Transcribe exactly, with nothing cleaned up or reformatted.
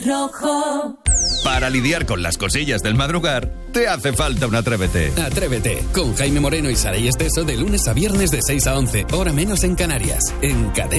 rojo. Para lidiar con las cosillas del madrugar, te hace falta un Atrévete. Atrévete, con Jaime Moreno y Saray Esteso de lunes a viernes de seis a once, hora menos en Canarias, en Cadena.